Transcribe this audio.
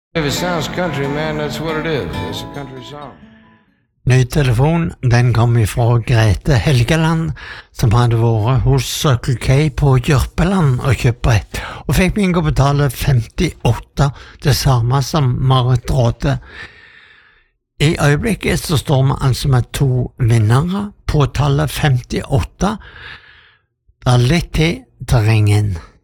If it sounds country, man, that's what it is. It's a country song. Ny telefon, den kom ifra Grete Helgeland, som hadde vært hos Circle K på Jørpeland og kjøpt brett, og fikk meg å betale 58, det samme som Marit Råde. I øyeblikket så står vi altså med 2 vinnere på tallet 58. Det er litt til ringen.